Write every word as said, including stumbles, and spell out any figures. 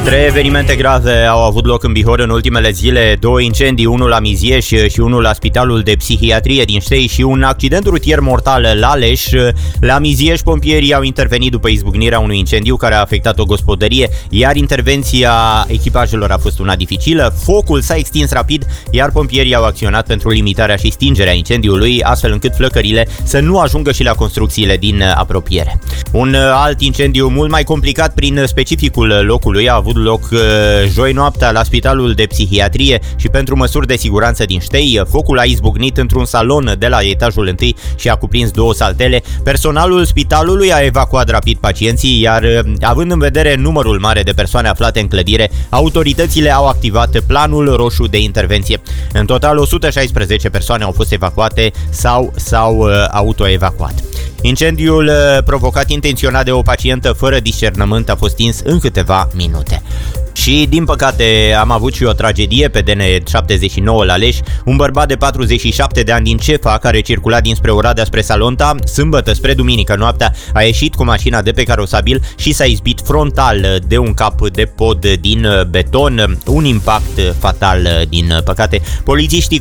Trei evenimente grave au avut loc în Bihor în ultimele zile, două incendii, unul la Mizieș și unul la Spitalul de Psihiatrie din Ștei și un accident rutier mortal la Leș. La Mizieș, pompierii au intervenit după izbucnirea unui incendiu care a afectat o gospodărie, iar intervenția echipajelor a fost una dificilă. Focul s-a extins rapid, iar pompierii au acționat pentru limitarea și stingerea incendiului, astfel încât flăcările să nu ajungă și la construcțiile din apropiere. Un alt incendiu mult mai complicat prin specificul locului a avut loc joi noaptea la Spitalul de Psihiatrie și pentru măsuri de siguranță din Ștei. Focul a izbucnit într-un salon de la etajul întâi și a cuprins două saltele. Personalul spitalului a evacuat rapid pacienții, iar având în vedere numărul mare de persoane aflate în clădire, autoritățile au activat planul roșu de intervenție. În total, o sută șaisprezece persoane au fost evacuate sau s-au autoevacuat. Incendiul provocat intenționat de o pacientă fără discernământ a fost stins în câteva minute. Și, din păcate, am avut și o tragedie pe D N șaptezeci și nouă la Leș. Un bărbat de patruzeci și șapte de ani din Cefa, care circula dinspre Oradea spre Salonta, sâmbătă spre duminică noaptea, a ieșit cu mașina de pe carosabil și s-a izbit frontal de un cap de pod din beton. Un impact fatal, din păcate. Polițiștii